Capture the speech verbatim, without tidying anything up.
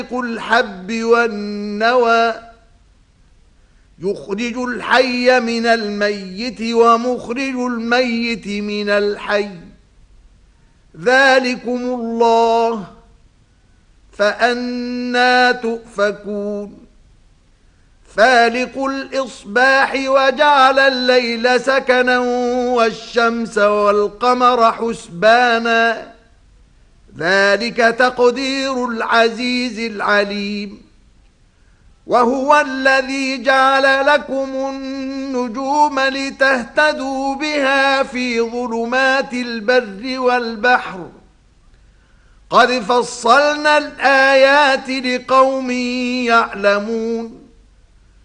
الحب والنوى يخرج الحي من الميت ومخرج الميت من الحي ذلكم الله فأنى تؤفكون فالق الإصباح وجعل الليل سكنا والشمس والقمر حسبانا ذلك تقدير العزيز العليم وهو الذي جعل لكم النجوم لتهتدوا بها في ظلمات البر والبحر قد فصلنا الآيات لقوم يعلمون